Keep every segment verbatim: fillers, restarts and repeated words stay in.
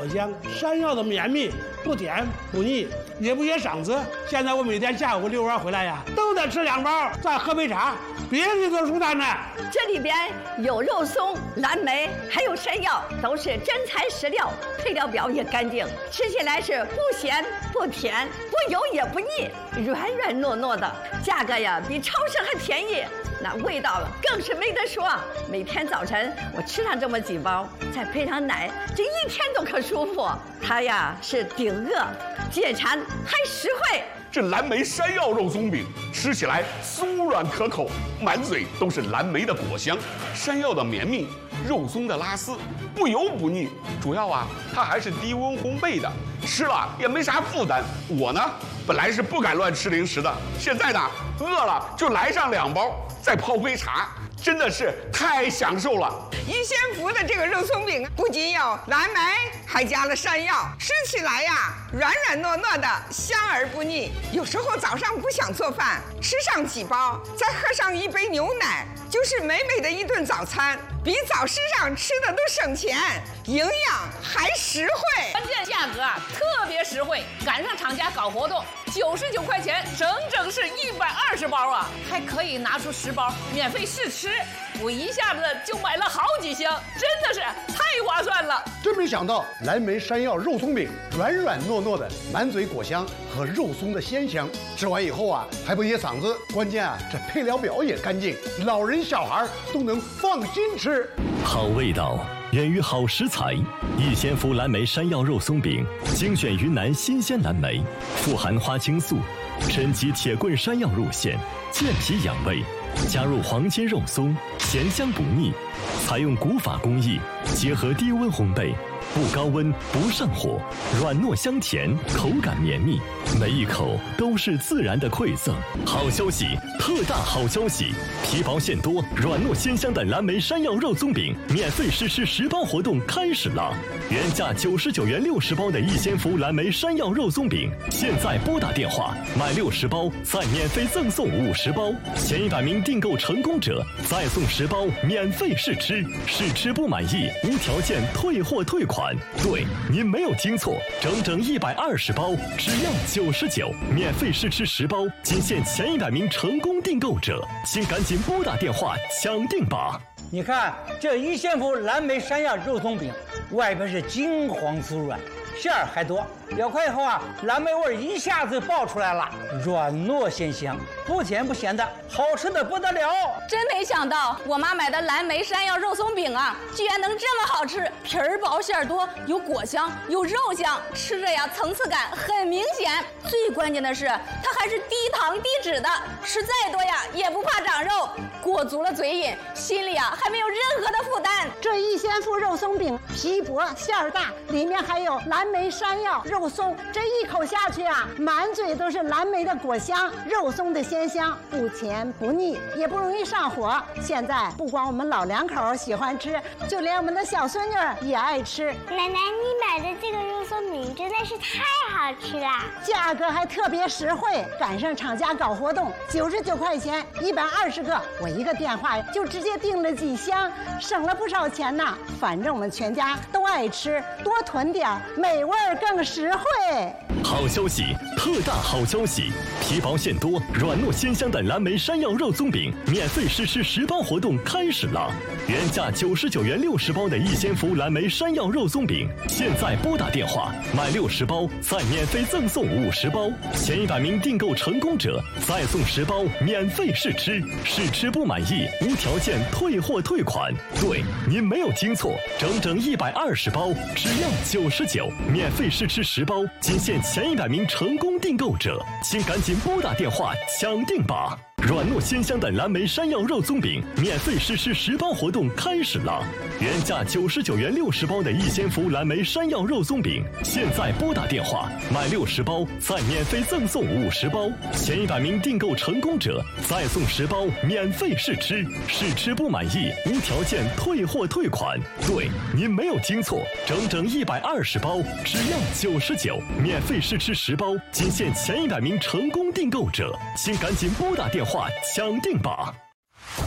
果香，山药的绵密，不甜不腻，也不噎嗓子。现在我每天下午遛弯回来呀，都得吃两包，再喝杯茶，别提多舒坦呢。 这里边有肉松、蓝莓，还有山药，都是真材实料，配料表也干净，吃起来是不咸不甜，不油也不腻，软软糯糯的，价格呀比超市还便宜。那味道更是没得说，每天早晨我吃上这么几包，再配上奶，这一天都可舒服。它呀是顶饿、解馋还实惠。 这蓝莓山药肉松饼吃起来酥软可口，满嘴都是蓝莓的果香，山药的绵密，肉松的拉丝，不油不腻。主要啊，它还是低温烘焙的，吃了也没啥负担。我呢，本来是不敢乱吃零食的，现在呢，饿了就来上两包，再泡杯茶，真的是太享受了。 一仙福的这个肉松饼不仅有蓝莓，还加了山药，吃起来呀软软糯糯的，香而不腻。有时候早上不想做饭，吃上几包，再喝上一杯牛奶，就是美美的一顿早餐，比早市上吃的都省钱，营养还实惠。 关键价格啊特别实惠，赶上厂家搞活动，九十九块钱，整整是一百二十包啊，还可以拿出十包免费试吃。我一下子就买了好几箱，真的是太划算了。 真没想到蓝莓山药肉松饼软软糯糯的，满嘴果香和肉松的鲜香，吃完以后啊还不噎嗓子。关键啊这配料表也干净，老人小孩都能放心吃。 好味道源于好食材，一仙福蓝莓山药肉松饼精选云南新鲜蓝莓，富含花青素，深集铁棍山药入馅，健脾养胃。加入黄金肉松，咸香不腻，采用古法工艺，结合低温烘焙，不高温不上火，软糯香甜，口感绵密，每一口都是自然的馈赠。好消息，特大好消息！皮薄馅多，软糯鲜香的蓝莓山药肉松饼免费试吃十包活动开始了！原价九十九元六十包的一仙福蓝莓山药肉松饼，现在拨打电话买六十包，再免费赠送五十包，前一百名订购成功者再送十包免费试吃，试吃不满意无条件退货退款。对，您没有听错，整整一百二十包，只要九十九，免费试吃十包，仅限前一百名成功订购者，请赶紧拨打电话抢订吧！ 你看这一仙福蓝莓山药肉松饼，外边是金黄酥软，馅儿还多，咬开以后啊，蓝莓味一下子爆出来了，软糯鲜香，不甜不咸的，好吃的不得了。 真没想到我妈买的蓝莓山药肉松饼啊，居然能这么好吃，皮儿薄馅儿多，有果香有肉香，吃着呀层次感很明显。最关键的是它还是低糖低脂的，吃再多呀也不怕长肉，裹足了嘴瘾，心里啊还没有任何的负担。 这一仙福肉松饼皮薄馅儿大，里面还有蓝莓山药肉松，这一口下去啊，满嘴都是蓝莓的果香，肉松的鲜香，不甜不腻，也不容易上火。现在不光我们老两口喜欢吃，就连我们的小孙女也爱吃。 奶奶，你买的这个肉松饼真的是太好吃了， 价格还特别实惠，赶上厂家搞活动，九十九块钱一百二十个，我一个电话就直接订了几箱，省了不少钱呢。反正我们全家都爱吃，多囤点，美味更实惠。 好消息，特大好消息！皮薄馅多，软糯鲜香的蓝莓山药肉松饼免费试吃十包活动开始了！原价九十九元六十包的一仙福蓝莓山药肉松饼，现在拨打电话买六十包，再免费赠送五十包，前一百名订购成功者再送十包免费试吃，试吃不满意无条件退货退款。对，您没有听错，整整一百二十包，只要九十九，免费试吃十包，仅限前一百名成功订购者，请赶紧拨打电话抢订吧！软糯鲜香的蓝莓山药肉松饼免费试吃十包活动开始了！原价九十九元六十包的一仙福蓝莓山药肉松饼，现在拨打电话买六十包，再免费赠送五十包，前一百名订购成功者再送十包免费试吃，试吃不满意无条件退货退款。对，您没有听错，整整一百二十包，只要九十九，免费试吃十包，仅限前一百名成功订购者，请赶紧拨打电话抢订吧！ 三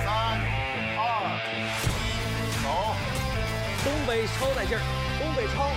二一，走！ 东北超带劲儿，东北超